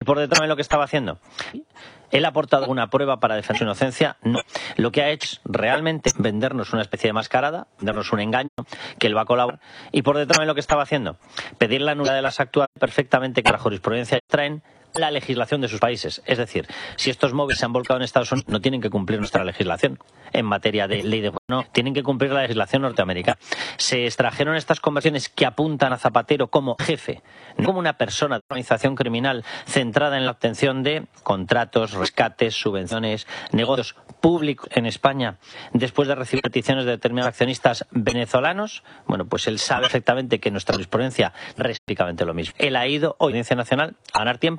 por detrás de lo que estaba haciendo. ¿Él ha aportado una prueba para defender su inocencia? No. Lo que ha hecho es realmente vendernos una especie de mascarada, vendernos un engaño, que él va a colaborar. Y por detrás de lo que estaba haciendo, pedir la nulidad de las actuales perfectamente que la jurisprudencia traen la legislación de sus países. Es decir, si estos móviles se han volcado en Estados Unidos, no tienen que cumplir nuestra legislación en materia de ley de juego, no, tienen que cumplir la legislación norteamericana. Se extrajeron estas conversiones que apuntan a Zapatero como jefe, no como una persona de organización criminal centrada en la obtención de contratos, rescates, subvenciones, negocios públicos en España, después de recibir peticiones de determinados accionistas venezolanos. Bueno, pues él sabe perfectamente que nuestra jurisprudencia es prácticamente lo mismo. Él ha ido hoy a la Audiencia Nacional a ganar tiempo